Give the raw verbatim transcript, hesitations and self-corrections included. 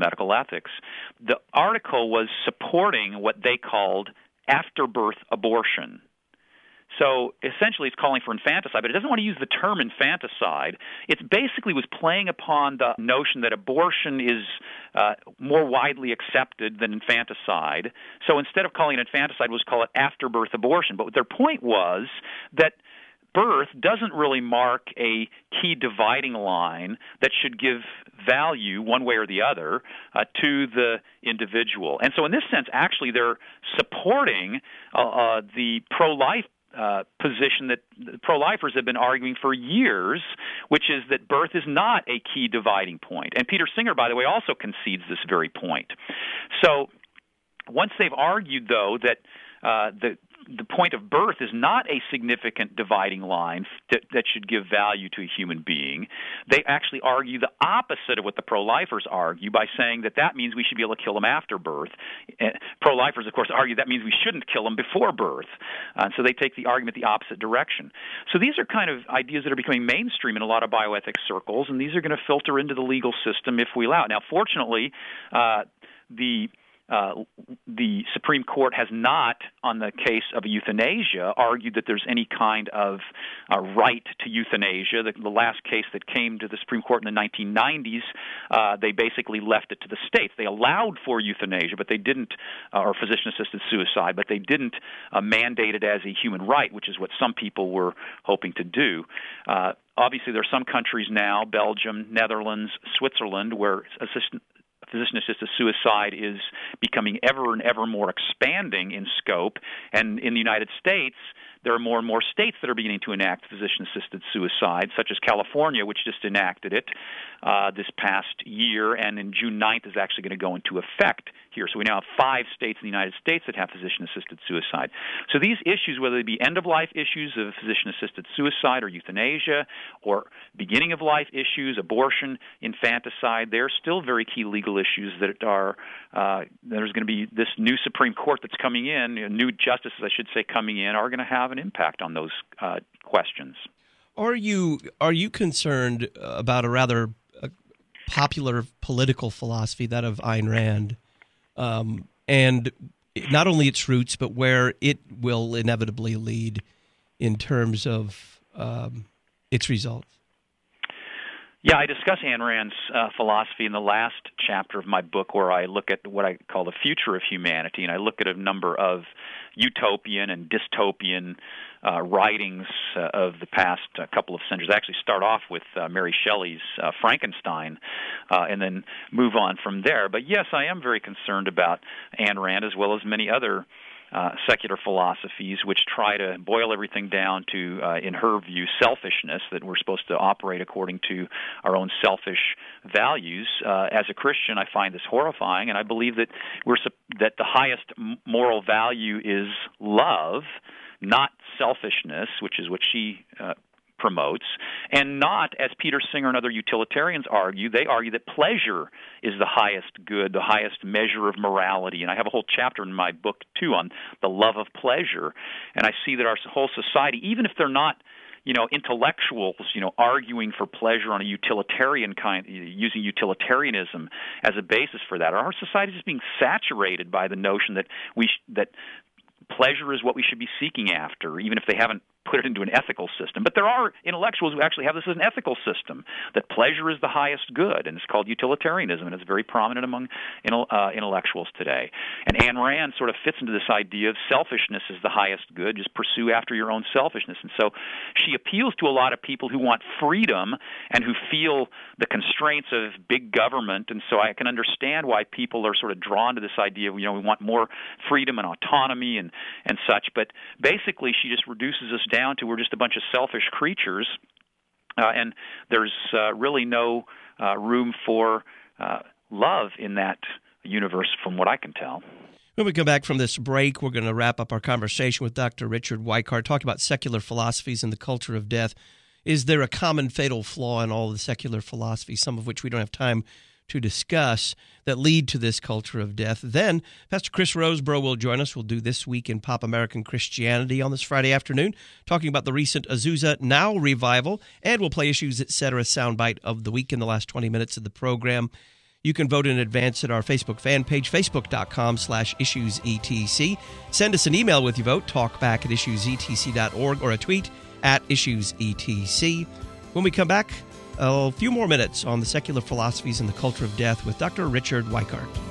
Medical Ethics. The article was supporting what they called after-birth abortion. So essentially it's calling for infanticide, but it doesn't want to use the term infanticide. It basically was playing upon the notion that abortion is uh, more widely accepted than infanticide. So instead of calling it infanticide, we'll just call it after-birth abortion. But their point was that birth doesn't really mark a key dividing line that should give value one way or the other uh, to the individual. And so in this sense, actually, they're supporting uh, uh, the pro-life Uh, position that pro-lifers have been arguing for years, which is that birth is not a key dividing point. And Peter Singer, by the way, also concedes this very point. So once they've argued, though, that uh, the the point of birth is not a significant dividing line that, that should give value to a human being, they actually argue the opposite of what the pro-lifers argue by saying that that means we should be able to kill them after birth. Uh, pro-lifers, of course, argue that means we shouldn't kill them before birth. Uh, so they take the argument the opposite direction. So these are kind of ideas that are becoming mainstream in a lot of bioethics circles, and these are going to filter into the legal system if we allow it. Now, fortunately, uh, the Uh, the Supreme Court has not, on the case of euthanasia, argued that there's any kind of uh, right to euthanasia. The, the last case that came to the Supreme Court in the nineteen nineties, uh, they basically left it to the states. They allowed for euthanasia, but they didn't, uh, or physician-assisted suicide, but they didn't uh, mandate it as a human right, which is what some people were hoping to do. Uh, obviously, there are some countries now, Belgium, Netherlands, Switzerland, where assistant physician-assisted suicide is becoming ever and ever more expanding in scope. And in the United States, there are more and more states that are beginning to enact physician-assisted suicide, such as California, which just enacted it uh, this past year, and in June ninth is actually going to go into effect here. So we now have five states in the United States that have physician-assisted suicide. So these issues, whether they be end-of-life issues of physician-assisted suicide or euthanasia, or beginning-of-life issues, abortion, infanticide, they're still very key legal issues that are uh, there's going to be this new Supreme Court that's coming in, new justices, I should say, coming in, are going to have an impact on those uh, questions. Are you are you concerned about a rather uh, popular political philosophy, that of Ayn Rand, um, and not only its roots, but where it will inevitably lead in terms of um, its results? Yeah, I discuss Ayn Rand's uh, philosophy in the last chapter of my book, where I look at what I call the future of humanity, and I look at a number of utopian and dystopian uh, writings uh, of the past uh, couple of centuries. I actually start off with uh, Mary Shelley's uh, Frankenstein uh, and then move on from there. But yes, I am very concerned about Ayn Rand, as well as many other Uh, secular philosophies, which try to boil everything down to, uh, in her view, selfishness, that we're supposed to operate according to our own selfish values. Uh, as a Christian, I find this horrifying, and I believe that we're that the highest moral value is love, not selfishness, which is what she uh, promotes, and not, as Peter Singer and other utilitarians argue, they argue that pleasure is the highest good, the highest measure of morality. And I have a whole chapter in my book, too, on the love of pleasure. And I see that our whole society, even if they're not, you know, intellectuals, you know, arguing for pleasure on a utilitarian kind, using utilitarianism as a basis for that, our society is being saturated by the notion that we sh- that pleasure is what we should be seeking after, even if they haven't put it into an ethical system. But there are intellectuals who actually have this as an ethical system, that pleasure is the highest good, and it's called utilitarianism, and it's very prominent among uh, intellectuals today. And Ayn Rand sort of fits into this idea of selfishness is the highest good, just pursue after your own selfishness. And so she appeals to a lot of people who want freedom and who feel the constraints of big government, and so I can understand why people are sort of drawn to this idea of, you know, we want more freedom and autonomy and, and such. But basically she just reduces us down to we're just a bunch of selfish creatures, uh, and there's uh, really no uh, room for uh, love in that universe from what I can tell. When we come back from this break, we're going to wrap up our conversation with Doctor Richard Weikart, talking about secular philosophies and the culture of death. Is there a common fatal flaw in all the secular philosophies, some of which we don't have time to discuss, that lead to this culture of death? Then Pastor Chris Rosebrough will join us. We'll do This Week in Pop American Christianity on this Friday afternoon, talking about the recent Azusa Now revival, and we'll play Issues Etc. soundbite of the week in the last twenty minutes of the program. You can vote in advance at our Facebook fan page, facebook.com slash issuesetc. Send us an email with your vote, talkback at issuesetc dot org, or a tweet at issuesetc. When we come back, a few more minutes on the secular philosophies and the culture of death with Doctor Richard Weikart.